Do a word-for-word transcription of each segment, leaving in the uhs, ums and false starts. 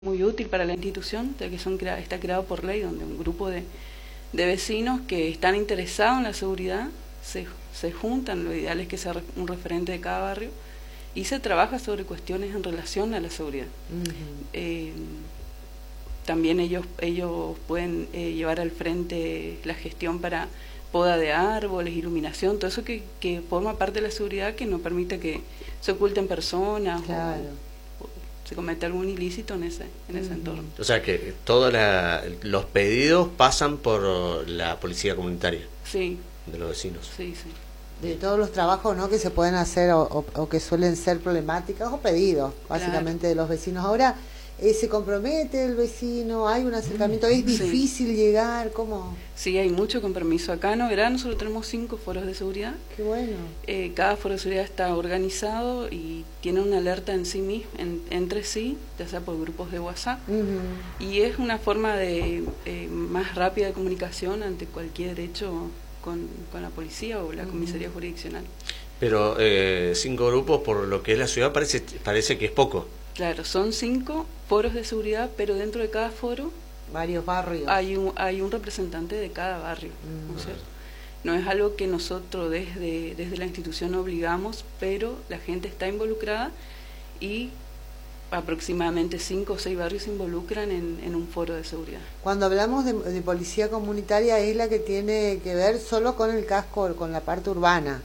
muy útil para la institución, ya que son crea está creado por ley, donde un grupo de, de vecinos que están interesados en la seguridad se, se juntan. Lo ideal es que sea un referente de cada barrio y se trabaja sobre cuestiones en relación a la seguridad. Uh-huh. eh, también ellos, ellos pueden eh, llevar al frente la gestión para poda de árboles, iluminación, todo eso que, que forma parte de la seguridad, que no permite que se oculten personas. Claro. o, o se cometa algún ilícito en ese, en ese uh-huh. entorno. O sea que todos los pedidos pasan por la policía comunitaria. Sí. De los vecinos. Sí, sí. De todos los trabajos, ¿no?, que se pueden hacer o, o, o que suelen ser problemáticas o pedidos, básicamente, claro, de los vecinos. Ahora, eh, ¿se compromete el vecino? ¿Hay un acercamiento? ¿Es difícil sí. llegar? ¿Cómo? Sí, hay mucho compromiso. Acá en Oberá nosotros tenemos cinco foros de seguridad. Qué bueno. Eh, cada foro de seguridad está organizado y tiene una alerta en sí mismo, en, entre sí, ya sea por grupos de WhatsApp. Uh-huh. Y es una forma de eh, más rápida de comunicación ante cualquier hecho Con, con la policía o la comisaría uh-huh. jurisdiccional. Pero eh, cinco grupos, por lo que es la ciudad, parece parece que es poco. Claro, son cinco foros de seguridad, pero dentro de cada foro varios barrios. Hay un, hay un representante de cada barrio. Uh-huh. ¿No es cierto? No es algo que nosotros desde, desde la institución obligamos, pero la gente está involucrada y aproximadamente cinco o seis barrios se involucran en, en un foro de seguridad. Cuando hablamos de, de policía comunitaria, es la que tiene que ver solo con el casco, con la parte urbana.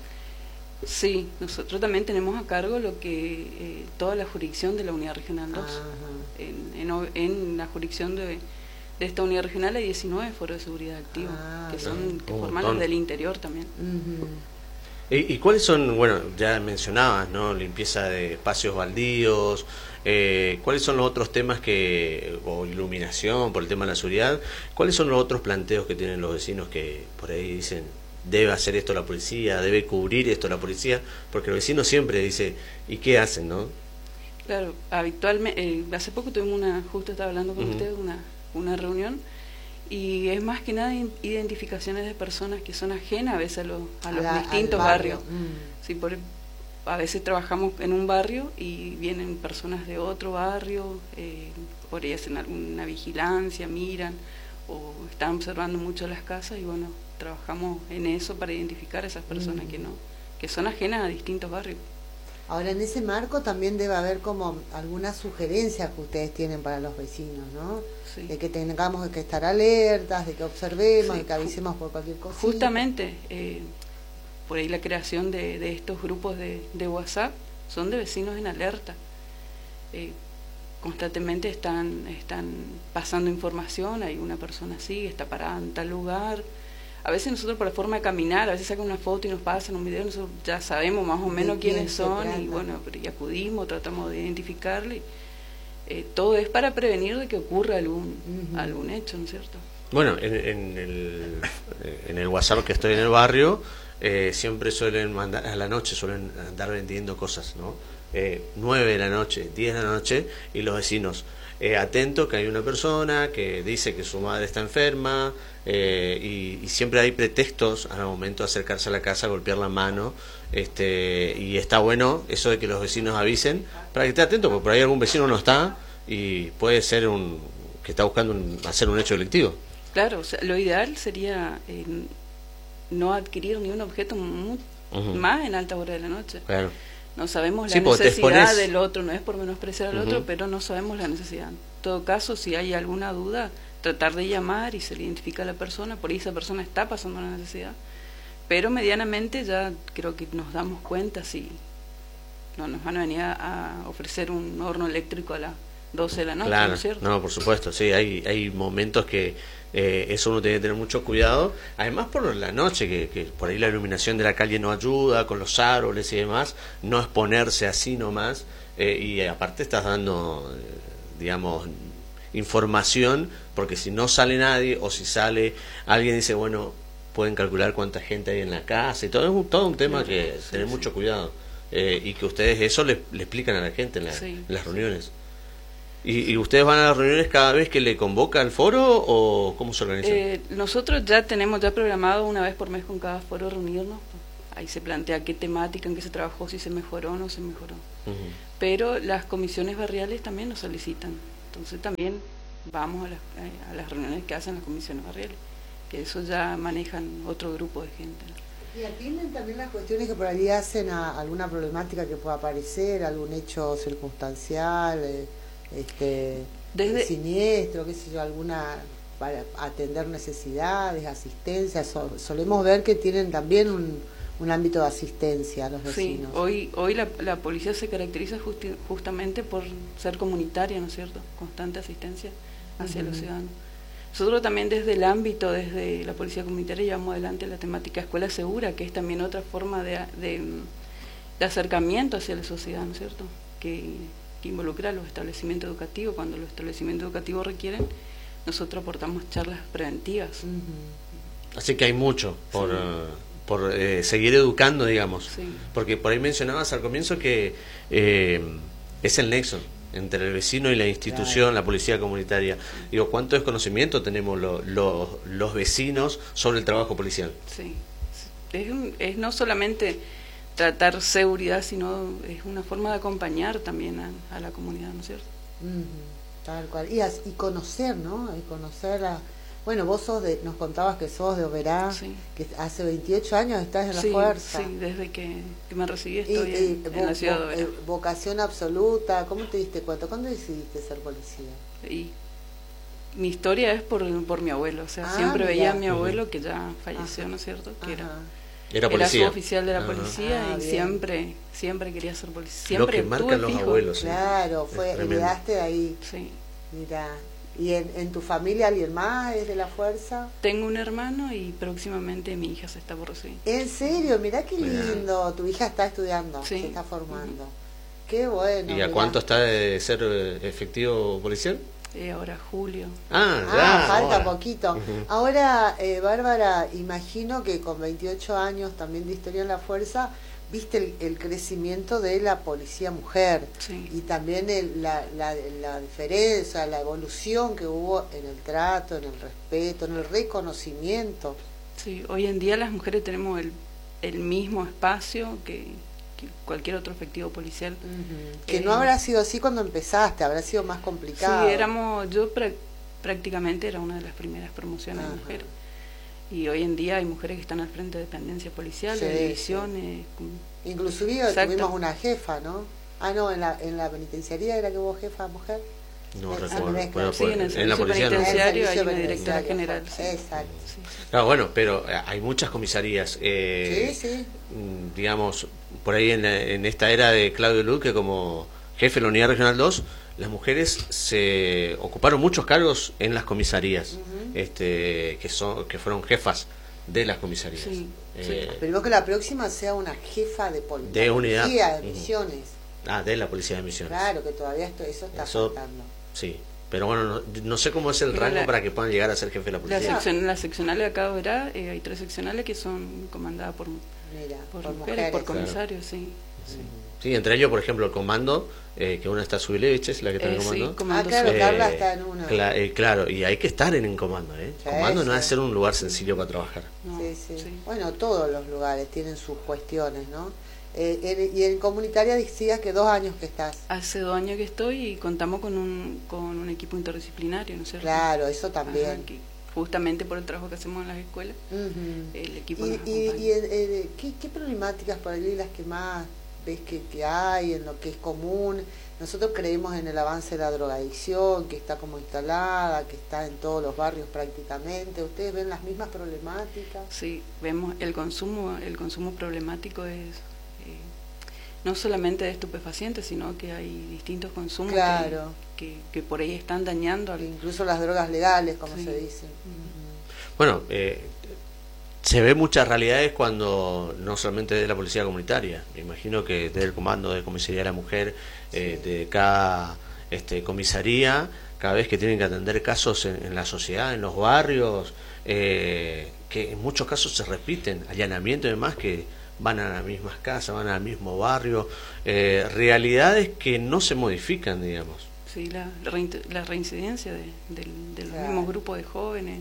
Sí, nosotros también tenemos a cargo lo que eh, toda la jurisdicción de la Unidad Regional dos. En, en, en la jurisdicción de, de esta Unidad Regional hay diecinueve foros de seguridad activos, ah, que son que forman los del interior también. Uh-huh. ¿Y, ¿Y cuáles son, bueno, ya mencionabas, ¿no?, limpieza de espacios baldíos, eh, cuáles son los otros temas que, o iluminación por el tema de la seguridad, cuáles son los otros planteos que tienen los vecinos que por ahí dicen, debe hacer esto la policía, debe cubrir esto la policía, porque el vecino siempre dice, ¿y qué hacen, no? Claro, habitualmente, eh, hace poco tuvimos una, justo estaba hablando con uh-huh. ustedes, una, una reunión, y es más que nada identificaciones de personas que son ajenas a veces a los, a los a, distintos barrio. barrios. Mm. Sí, por, a veces trabajamos en un barrio y vienen personas de otro barrio, eh, por ahí hacen alguna vigilancia, miran o están observando mucho las casas y bueno, trabajamos en eso para identificar a esas personas mm. que no, que son ajenas a distintos barrios. Ahora, en ese marco también debe haber como algunas sugerencias que ustedes tienen para los vecinos, ¿no? Sí. De que tengamos que estar alertas, de que observemos, sí. de que avisemos por cualquier cosa. Justamente, eh, por ahí la creación de, de estos grupos de, de WhatsApp son de vecinos en alerta. Eh, constantemente están, están pasando información, hay una persona así, está parada en tal lugar. A veces nosotros por la forma de caminar, a veces sacan una foto y nos pasan un video, nosotros ya sabemos más o menos quiénes son y bueno, pero ya acudimos, tratamos de identificarle. Eh, todo es para prevenir de que ocurra algún uh-huh. algún hecho, ¿no es cierto? Bueno, en, en, el, en el WhatsApp que estoy en el barrio, eh, siempre suelen mandar, a la noche suelen andar vendiendo cosas, ¿no? Eh, nueve de la noche, diez de la noche, y los vecinos, eh, atentos que hay una persona que dice que su madre está enferma, eh, y, y siempre hay pretextos al momento de acercarse a la casa, golpear la mano, este y está bueno eso de que los vecinos avisen para que esté atento, porque por ahí algún vecino no está y puede ser un que está buscando un, hacer un hecho delictivo. Claro, o sea, lo ideal sería eh, no adquirir ni un objeto muy, uh-huh. más en alta hora de la noche. Claro. No sabemos la sí, necesidad expones... del otro, no es por menospreciar al uh-huh. otro, pero no sabemos la necesidad. En todo caso, si hay alguna duda, tratar de llamar y se le identifica a la persona, por ahí esa persona está pasando una necesidad. Pero medianamente ya creo que nos damos cuenta si no nos van a venir a, a ofrecer un horno eléctrico a las doce de la noche, claro, ¿no es cierto? No, por supuesto, sí, hay hay momentos que eh, eso uno tiene que tener mucho cuidado, además por la noche, que, que por ahí la iluminación de la calle no ayuda, con los árboles y demás, no exponerse así nomás, eh, y aparte estás dando, eh, digamos, información, porque si no sale nadie, o si sale, alguien dice, bueno, pueden calcular cuánta gente hay en la casa, y todo es un, todo un tema que sí, tener sí. mucho cuidado, eh, y que ustedes eso le, le explican a la gente en, la, sí. en las reuniones. ¿Y, ¿Y ustedes van a las reuniones cada vez que le convoca al foro o cómo se organizan? Eh, nosotros ya tenemos ya programado una vez por mes con cada foro reunirnos. Ahí se plantea qué temática, en qué se trabajó, si se mejoró o no se mejoró. Uh-huh. Pero las comisiones barriales también nos solicitan. Entonces también vamos a las, a las reuniones que hacen las comisiones barriales, que eso ya manejan otro grupo de gente, ¿no? ¿Y atienden también las cuestiones que por ahí hacen a alguna problemática que pueda aparecer, algún hecho circunstancial, eh, este, Desde, siniestro, qué sé yo, alguna, para atender necesidades, asistencia? So, solemos ver que tienen también un, un ámbito de asistencia a los vecinos. Sí, hoy, hoy la, la policía se caracteriza justi, justamente por ser comunitaria, ¿no es cierto? Constante asistencia hacia uh-huh. los ciudadanos. Nosotros también desde el ámbito, desde la policía comunitaria, llevamos adelante la temática Escuela Segura, que es también otra forma de, de, de acercamiento hacia la sociedad, ¿no es cierto? Que, que involucra a los establecimientos educativos. Cuando los establecimientos educativos requieren, nosotros aportamos charlas preventivas. Uh-huh. Así que hay mucho por, sí. uh, por eh, seguir educando, digamos. Sí. Porque por ahí mencionabas al comienzo que eh, es el nexo entre el vecino y la institución, claro. la policía comunitaria. Digo, ¿cuánto desconocimiento tenemos lo, lo, los vecinos sobre el trabajo policial? Sí, es, es no solamente tratar seguridad, sino es una forma de acompañar también a, a la comunidad, ¿no es cierto? Uh-huh. Tal cual. Y, y conocer, ¿no? Y conocer a... Bueno, vos sos de, nos contabas que sos de Oberá, sí. que hace veintiocho años estás en la sí, fuerza. Sí, desde que, que me recibí estoy y, en, y, en la ciudad de Oberá. Vocación absoluta, ¿cómo te diste cuenta? ¿Cuándo decidiste ser policía? Y mi historia es por, por mi abuelo, o sea, ah, siempre mira. veía a mi abuelo que ya falleció, Ajá. ¿no es cierto? Que era, era, policía. era suboficial de la Ajá. policía ah, y bien. siempre siempre quería ser policía. Siempre Lo que marcan los fijo. abuelos. Claro, fue, heredaste de ahí. Sí. Mira. ¿Y en, en tu familia alguien más es de la fuerza? Tengo un hermano y próximamente mi hija se está por recibir. ¿En serio? Mirá qué lindo. Mirá. Tu hija está estudiando, sí. se está formando. Uh-huh. Qué bueno. ¿Y a mirá. cuánto está de ser efectivo policial? Eh, ahora julio. Ah, ya, ah falta ahora. poquito. Uh-huh. Ahora, eh, Bárbara, imagino que con veintiocho años también de historia en la fuerza, viste el, el crecimiento de la policía mujer sí. y también el, la, la, la diferencia, la evolución que hubo en el trato, en el respeto, en el reconocimiento. Sí, hoy en día las mujeres tenemos el, el mismo espacio que, que cualquier otro efectivo policial. Uh-huh. Que eh, no habrá sido así cuando empezaste, habrá sido más complicado. Sí, éramos, yo pr- prácticamente era una de las primeras promociones uh-huh. de mujeres. Y hoy en día hay mujeres que están al frente de dependencias policiales, sí, de divisiones. Sí. Inclusive tuvimos una jefa, ¿no? Ah, no, en la, en la penitenciaría era que hubo jefa mujer. No es, recuerdo. Bueno, bueno, sí, en el servicio en la policía, penitenciario no. hay una directora general. Sí. Exacto. Sí, sí. Claro, bueno, pero hay muchas comisarías. Eh, sí, sí. Digamos, por ahí en, en esta era de Claudio Luque como jefe de la Unidad Regional dos, las mujeres se ocuparon muchos cargos en las comisarías, uh-huh. este, que son que fueron jefas de las comisarías. Sí, eh, sí. Pero que la próxima sea una jefa de, pol- de unidad policía de misiones. Uh-huh. Ah, de la policía de misiones. Claro, que todavía esto, eso está eso, faltando. Sí, pero bueno, no, no sé cómo es el pero rango la, para que puedan llegar a ser jefe de la policía. La, sección, la seccional de acá de Oberá, eh, hay tres seccionales que son comandadas por, Mira, por, por mujeres, mujeres, por comisarios, claro. sí. Sí. sí, entre ellos, por ejemplo, el comando, eh, que una está Subilevich, es la que está en eh, el comando. Sí, comando ah, claro, eh, Carla está en una. Cla- eh, claro, y hay que estar en el comando, ¿eh? Sí, comando sí. no es ser un lugar sencillo para trabajar. No, sí, sí, sí. Bueno, todos los lugares tienen sus cuestiones, ¿no? Eh, en, y en comunitaria decías que dos años que estás. Hace dos años que estoy y contamos con un, con un equipo interdisciplinario, ¿no es cierto? Claro, eso también. Ajá, que justamente por el trabajo que hacemos en las escuelas, uh-huh. el equipo y, nos y, acompaña. y eh, ¿qué, ¿qué problemáticas por ahí las que más ves que, que hay, en lo que es común? Nosotros creemos en el avance de la drogadicción, que está como instalada, que está en todos los barrios prácticamente. ¿Ustedes ven las mismas problemáticas? Sí, vemos el consumo, el consumo problemático es eh, no solamente de estupefacientes, sino que hay distintos consumos claro. que, que, que por ahí están dañando. Al... Incluso las drogas legales, como sí. se dice. Uh-huh. Bueno, eh, se ve muchas realidades cuando no solamente de la policía comunitaria, me imagino que desde el comando de comisaría de la mujer, eh, sí. de cada este, comisaría, cada vez que tienen que atender casos en, en la sociedad, en los barrios, eh, que en muchos casos se repiten, allanamientos y demás, que van a las mismas casas, van al mismo barrio, eh, realidades que no se modifican, digamos. Sí, la, la reincidencia de, de, de los claro. mismos grupos de jóvenes.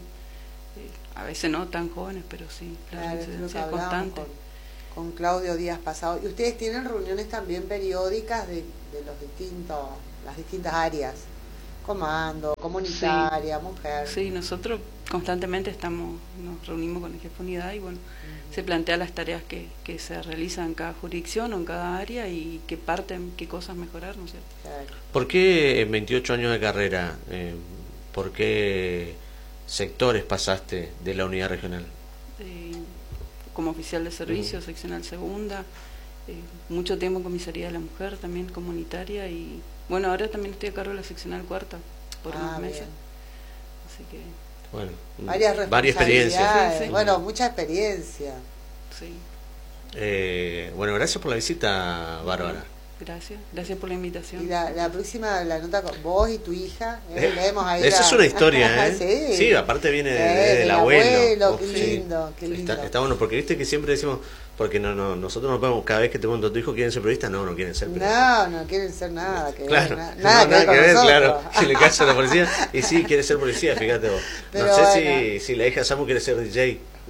A veces no tan jóvenes, pero sí, la claro, residencia es constante. Con, con Claudio días pasados. Y ustedes tienen reuniones también periódicas de, de los distintos, las distintas áreas comando, comunitaria, sí. mujer. Sí, nosotros constantemente estamos, nos reunimos con el jefe de unidad y bueno, uh-huh. se plantean las tareas que, que se realizan en cada jurisdicción o en cada área y qué parten, qué cosas mejorar, ¿no sé? Claro. ¿Por qué en veintiocho años de carrera, eh, por qué sectores pasaste de la unidad regional? Eh, como oficial de servicio, uh-huh. seccional segunda, eh, mucho tiempo en comisaría de la mujer, también comunitaria y bueno, ahora también estoy a cargo de la seccional cuarta por ah, unos meses. Bien. Así que bueno, varias, varias experiencias. Sí, sí. Bueno, mucha experiencia. Sí. Eh, bueno, gracias por la visita, Bárbara. Gracias, gracias por la invitación. Y la, la próxima la nota con vos y tu hija. Eh, leemos ahí Esa la... es una historia, ¿eh? sí. sí, aparte viene de, eh, de, del abuelo. abuelo oh, qué sí. lindo, qué lindo. Está, está bueno, porque viste que siempre decimos, porque no, no, nosotros no podemos, cada vez que te pregunto, ¿tu hijo quieren ser periodistas? No, no quieren ser periodistas. No, no quieren ser nada que claro, ver. Na, no, nada, nada que ver, que ver, nosotros. claro. Si le cae a la policía, y sí, quiere ser policía, fíjate vos. Pero no sé bueno. si, si la hija de Samu quiere ser D J.